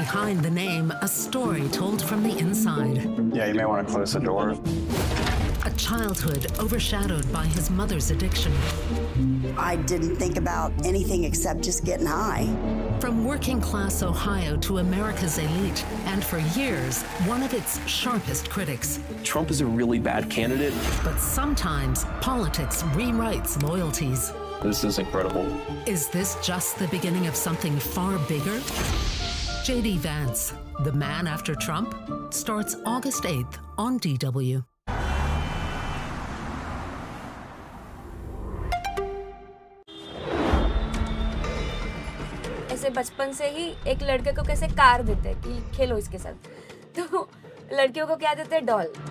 behind the name a story told from the inside. Yeah, you may want to close the door. A childhood overshadowed by his mother's addiction. I didn't think about anything except just getting high. From working-class Ohio to America's elite, and for years, one of its sharpest critics. Trump is a really bad candidate. But sometimes, politics rewrites loyalties. This is incredible. Is this just the beginning of something far bigger? J.D. Vance, The Man After Trump, starts August 8th on DW. ऐसे बचपन से ही एक लड़के को कैसे car देते हैं कि खेलो इसके साथ, तो लड़कियों को क्या देते हैं, डॉल।